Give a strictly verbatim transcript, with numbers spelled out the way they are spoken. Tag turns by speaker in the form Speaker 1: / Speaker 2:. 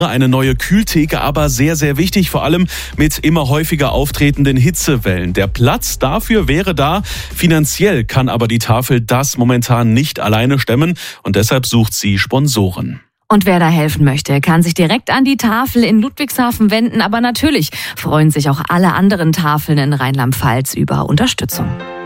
Speaker 1: Eine neue Kühltheke, aber sehr, sehr wichtig, vor allem mit immer häufiger auftretenden Hitzewellen. Der Platz dafür wäre da. Finanziell kann aber die Tafel das momentan nicht alleine stemmen und deshalb sucht sie Sponsoren.
Speaker 2: Und wer da helfen möchte, kann sich direkt an die Tafel in Ludwigshafen wenden. Aber natürlich freuen sich auch alle anderen Tafeln in Rheinland-Pfalz über Unterstützung.